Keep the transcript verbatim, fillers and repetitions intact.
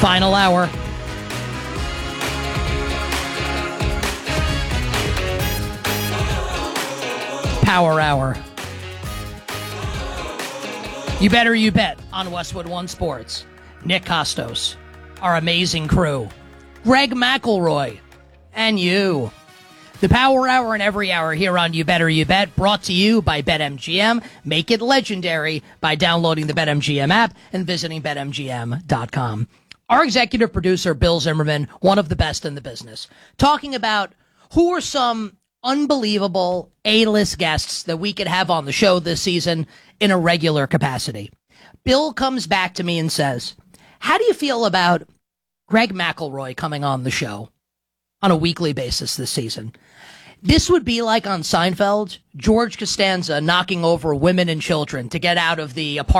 Final hour. Power hour. You better you bet on Westwood One Sports. Nick Costos, our amazing crew, Greg McElroy, and you. The Power Hour and every hour here on You Better You Bet, brought to you by BetMGM. Make it legendary by downloading the BetMGM app and visiting Bet M G M dot com. Our executive producer, Bill Zimmerman, one of the best in the business, talking about who are some unbelievable A-list guests that we could have on the show this season in a regular capacity. Bill comes back to me and says, how do you feel about Greg McElroy coming on the show on a weekly basis this season? This would be like on Seinfeld, George Costanza knocking over women and children to get out of the apartment